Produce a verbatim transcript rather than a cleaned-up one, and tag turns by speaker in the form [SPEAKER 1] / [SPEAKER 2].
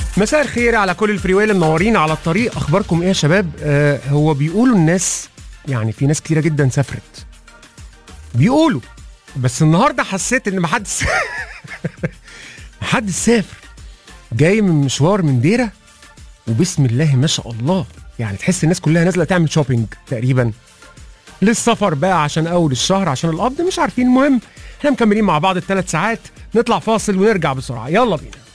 [SPEAKER 1] مساء الخير على كل الفريويل اللي منورين على الطريق. اخباركم ايه يا شباب؟ آه هو بيقولوا الناس، يعني في ناس كتيره جدا سافرت بيقولوا، بس النهارده حسيت ان محدش محدش سافر. جاي من مشوار من ديره وبسم الله ما شاء الله، يعني تحس الناس كلها نازله تعمل شوبينج تقريبا للسفر بقى عشان اول الشهر، عشان القبض، مش عارفين. المهم احنا مكملين مع بعض الثلاث ساعات، نطلع فاصل ونرجع بسرعه، يلا بينا.